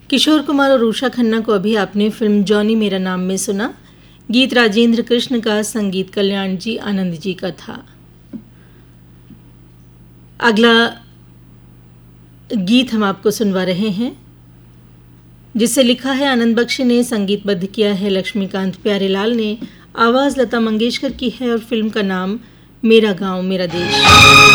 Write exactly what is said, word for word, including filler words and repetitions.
किशोर कुमार और उषा खन्ना को अभी आपने फिल्म जॉनी मेरा नाम में सुना। गीत राजेंद्र कृष्ण का, संगीत कल्याण जी आनंद जी का था। अगला गीत हम आपको सुनवा रहे हैं जिसे लिखा है आनंद बख्शी ने, संगीतबद्ध किया है लक्ष्मीकांत प्यारेलाल ने, आवाज़ लता मंगेशकर की है और फिल्म का नाम मेरा गांव मेरा देश।